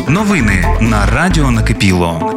Новини на Радіо Накипіло.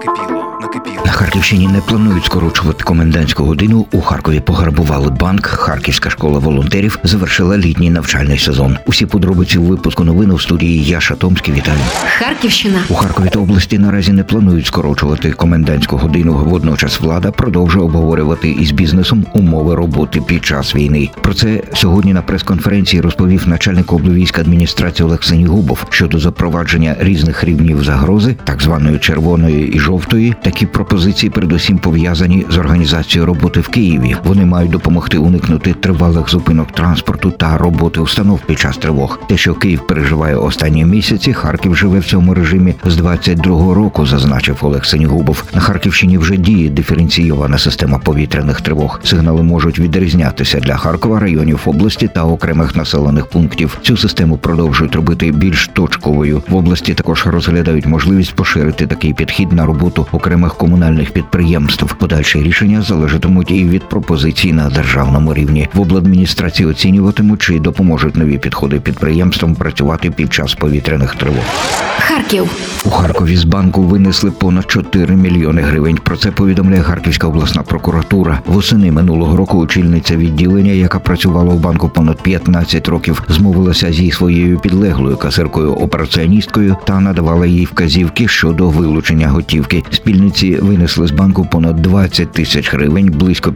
На Харківщині не планують скорочувати комендантську годину. У Харкові пограбували банк. Харківська школа волонтерів завершила літній навчальний сезон. Усі подробиці у випуску новин у студії Яша Томський. Вітаю. Харківщина. У Харкові та області наразі не планують скорочувати комендантську годину. Водночас влада продовжує обговорювати із бізнесом умови роботи під час війни. Про це сьогодні на прес-конференції розповів начальник облвійської адміністрації Олег Сенігубов. Щодо запровадження різних рівнів загрози, так званої червоної і жовтої, такі пропозиції передусім пов'язані з організацією роботи в Києві. Вони мають допомогти уникнути тривалих зупинок транспорту та роботи установ під час тривог. Те, що Київ переживає останні місяці, Харків живе в цьому режимі з 22-го року, зазначив Олег Сенігубов. На Харківщині вже діє диференційована система повітряних тривог. Сигнали можуть відрізнятися для Харкова, районів області та окремих населених пунктів. Цю систему продовжують робити більш точковою. В області також розглядають можливість поширити такий підхід на роботу окремих комунальних підприємств. Подальші рішення залежатимуть і від пропозицій на державному рівні. В обладміністрації оцінюватимуть, чи допоможуть нові підходи підприємствам працювати під час повітряних тривог. Харків. У Харкові з банку винесли понад 4 мільйони гривень. Про це повідомляє Харківська обласна прокуратура. Восени минулого року очільниця відділення, яка працювала у банку понад 15 років, змовилася зі своєю підлеглою касиркою-операціоністкою та надавала їй вказівки щодо вилучення готівки. Спільниці винесли з банку понад 20 тисяч гривень, близько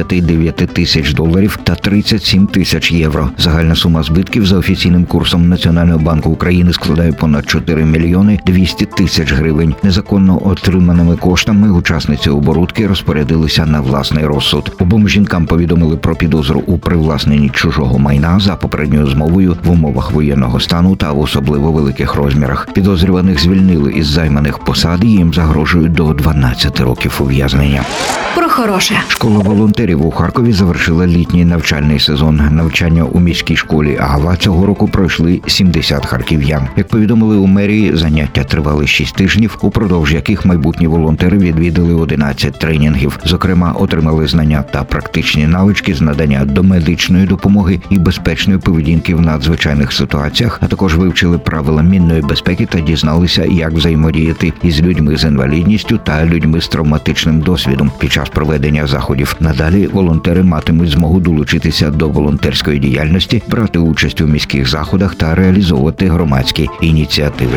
59 тисяч доларів та 37 тисяч євро. Загальна сума збитків за офіційним курсом Національного банку України складає понад 4 мільйони 200 тисяч гривень. Незаконно отриманими коштами учасниці оборудки розпорядилися на власний розсуд. Обом жінкам повідомили про підозру у привласненні чужого майна за попередньою змовою в умовах воєнного стану та в особливо великих розмірах. Підозрюваних звільнили із займаних посад і їм загрожують до 12 років ув'язнення. Про хороше. Школа волонтерів у Харкові завершила літній навчальний сезон. Навчання у міській школі Агава цього року пройшли 70 харків'ян. Як повідомили у мерії, заняття тривали 6 тижнів, упродовж яких майбутні волонтери відвідали 11 тренінгів. Зокрема, отримали знання та практичні навички з надання домедичної допомоги і безпечної поведінки в надзвичайних ситуаціях, а також вивчили правила мінної безпеки та дізналися, як взаємодіяти із людьми з інвалідністю та людьми з травматичним досвідом під час проведення заходів. Надалі волонтери матимуть змогу долучитися до волонтерської діяльності, брати участь у міських заходах та реалізовувати громадські ініціативи.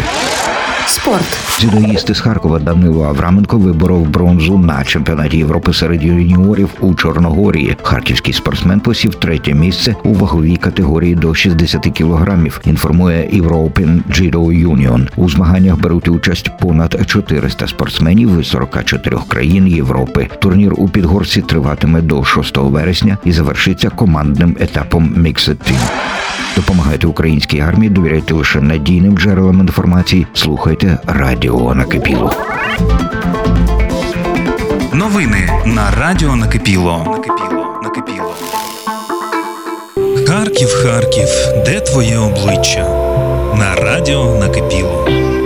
Спорт. Дзюдоїст з Харкова Данило Авраменко виборов бронзу на чемпіонаті Європи серед юніорів у Чорногорії. Харківський спортсмен посів 3-те місце у ваговій категорії до 60 кілограмів, інформує European Judo Union. У змаганнях беруть участь понад 400 спортсменів із 44 країн Європи. Турнір у Підгорці триватиме до 6 вересня і завершиться командним етапом Mixed Team. Допомагайте українській армії, довіряйте лише надійним джерелам інформації, слухайте Радіо Накипіло. Новини на Радіо Накипіло. Харків, Харків, де твоє обличчя? На Радіо Накипіло.